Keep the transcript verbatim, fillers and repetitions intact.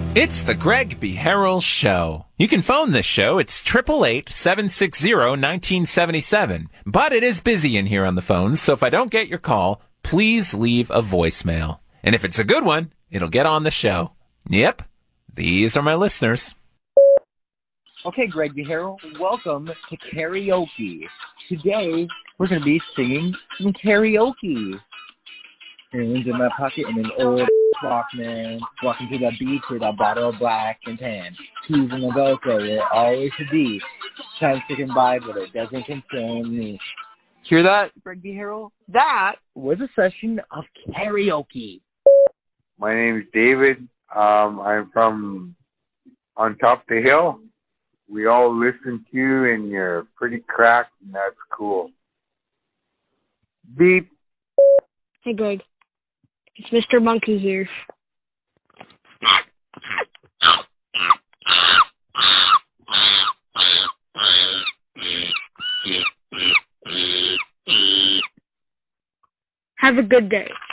It's the Greg B. Harrell Show. You can phone this show. It's eight eight eight, seven six zero, one nine seven seven. But it is busy in here on the phones, so if I don't get your call, please leave a voicemail. And if it's a good one, it'll get on the show. Yep, these are my listeners. Okay, Greg B. Harrell, welcome to karaoke. Today, we're going to be singing some karaoke. Hands in my pocket and an old Walkman, walking to the beach with a bottle of black and tan. Keys in the Velcro, it always should be. Time sticking by, but it doesn't concern me. Hear that, Greg B. Harrell? That was a session of karaoke. My name is David. Um, I'm from on top of the hill. We all listen to you, and you're pretty cracked, and that's cool. Beep. Hey, Greg. It's Mister Monkey here. Have a good day.